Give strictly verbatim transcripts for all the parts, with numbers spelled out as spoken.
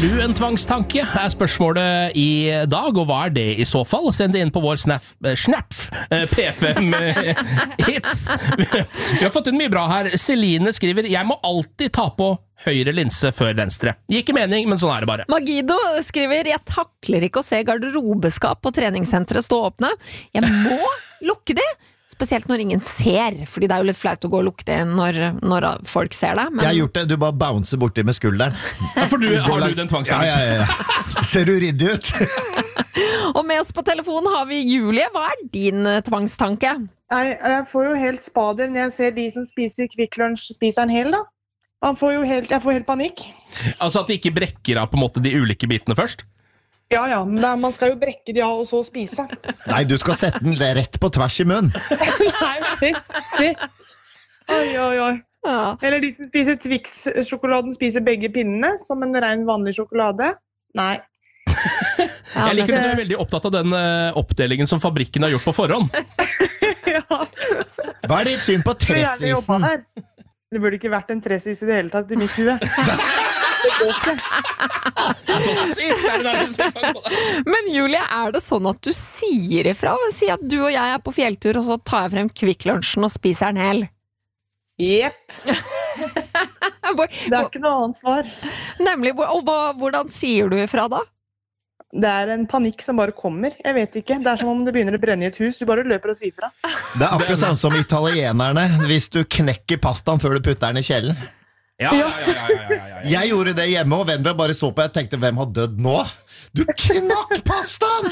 du en tvangstanke, er spørsmålet i dag, og hva er det i så fall? Send det inn på vår snap, snap P fem hits. Vi har fått inn mye bra her. Celine skriver, jeg må alltid ta på høyre linse før venstre. Gir ikke mening, men sånn er det bare. Magido skriver, jeg takler ikke å se garderobeskap på treningssenteret stå åpne. Jeg må lukke det. Spesielt når ingen ser, fordi det er jo litt flaut å gå og lukte det når, når folk ser det. Men... Jeg har gjort det, du bare bouncer borti med skulderen. Ja, for du, har du den tvangstanken? Ja, ja, ja. Ser du ryddig ut? Og med oss på telefonen har vi Julie. Hva er din tvangstanke? Jeg, jeg får jo helt spader når jeg ser de som spiser Kvikk Lunsj, spiser en hel da. Man får jo helt, jeg får helt panikk. Altså at de ikke brekker av på en måte de ulike bitene først? Ja, ja, men man skal jo brekke de av og så spise. Nei, du skal sette den rett på tvers i munnen. Nei, nei, nei. Oi, oi, oi. Ja. Eller de som spiser Twix-sjokoladen, spiser begge pinnene, som en ren vanlig sjokolade. Nei. Ja, jeg liker at du er veldig opptatt av den uh, oppdelingen som fabrikken har gjort på forhånd. Ja. Hva er ditt syn på tressisen? Det burde ikke vært en tressis i det hele tatt i mitt hue. Det går ikke. Dossis er det nærmest. Men Julie, er det sånn at du sier ifra? Si at du og jeg er på fjelltur, og så tar jeg frem Kvikk Lunsjen og spiser den hel. Jepp. Det er ikke noe annet svar. Nemlig, og hvordan sier du ifra da? Det er en panikk som bare kommer. Jeg vet ikke. Det er som om det begynner å brenne i et hus. Du bare løper og sier fra. Det er akkurat sånn som italienerne, hvis du knekker pastaen før du putter den i kjelen. Ja, ja, ja, ja, ja, ja, ja. Jeg gjorde det hjemme, og Vendra bare så på. Jeg tenkte, hvem har dødd nå? Du knakk pastaen!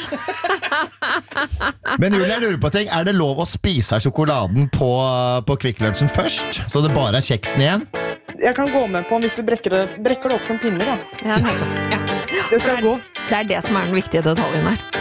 Men Julie, jeg lurer på ting. Er det lov å spise sjokoladen på, på Kvikk Lunsjen først? Så det bare er kjeksen igjen? Jeg kan gå med på hvis du brekker det, brekker det opp som pinner, da. Ja, nettopp. Ja. Det tror jeg går. Det er det som er den viktige detaljen her.